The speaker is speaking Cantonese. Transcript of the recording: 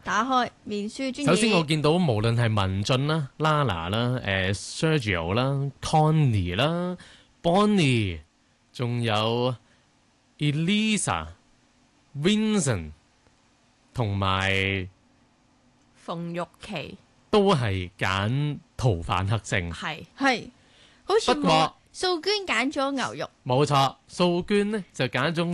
打開面書專頁。 首先我見到無論係文俊啦、Lala 啦、Sergio 啦、Connie 啦、Bonnie， 仲有 Elisa、Vincent 同埋馮玉琪都係揀逃犯黑星。 係，好似不過素娟揀咗牛肉。 冇錯，素娟呢就揀咗